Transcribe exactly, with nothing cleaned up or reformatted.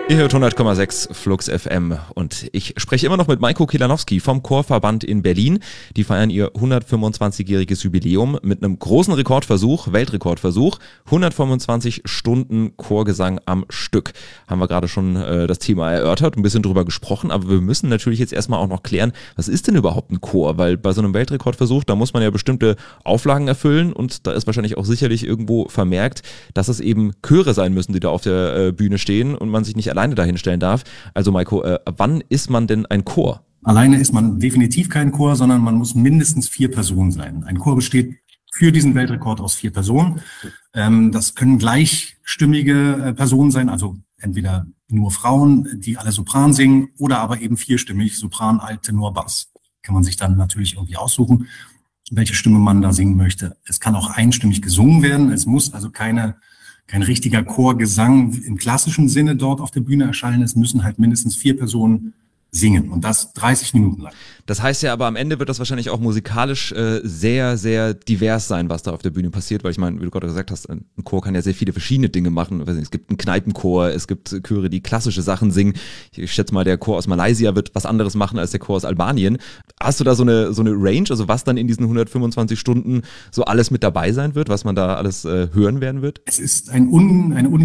Ihr hört hundert Komma sechs Flux F M und ich spreche immer noch mit Majko Kilanowski vom Chorverband in Berlin. Die feiern ihr hundertfünfundzwanzigjähriges Jubiläum mit einem großen Rekordversuch, Weltrekordversuch, hundertfünfundzwanzig Stunden Chorgesang am Stück. Haben wir gerade schon äh, das Thema erörtert, ein bisschen drüber gesprochen, aber wir müssen natürlich jetzt erstmal auch noch klären, was ist denn überhaupt ein Chor? Weil bei so einem Weltrekordversuch, da muss man ja bestimmte Auflagen erfüllen und da ist wahrscheinlich auch sicherlich irgendwo vermerkt, dass es eben Chöre sein müssen, die da auf der äh, Bühne stehen und man sich nicht alleine dahinstellen darf. Also Majko, äh, wann ist man denn ein Chor? Alleine ist man definitiv kein Chor, sondern man muss mindestens vier Personen sein. Ein Chor besteht für diesen Weltrekord aus vier Personen. Ähm, das können gleichstimmige äh, Personen sein, also entweder nur Frauen, die alle Sopran singen, oder aber eben vierstimmig, Sopran, Alt, Tenor, Bass. Kann man sich dann natürlich irgendwie aussuchen, welche Stimme man da singen möchte. Es kann auch einstimmig gesungen werden. Es muss also keine kein richtiger Chorgesang im klassischen Sinne dort auf der Bühne erscheinen. Es müssen halt mindestens vier Personen singen und das dreißig Minuten lang. Das heißt ja aber am Ende wird das wahrscheinlich auch musikalisch äh, sehr, sehr divers sein, was da auf der Bühne passiert, weil ich meine, wie du gerade gesagt hast, ein Chor kann ja sehr viele verschiedene Dinge machen. Es gibt einen Kneipenchor, es gibt Chöre, die klassische Sachen singen. Ich schätze mal, der Chor aus Malaysia wird was anderes machen als der Chor aus Albanien. Hast du da so eine so eine Range, also was dann in diesen hundertfünfundzwanzig Stunden so alles mit dabei sein wird, was man da alles äh, hören werden wird? Es ist ein un, eine un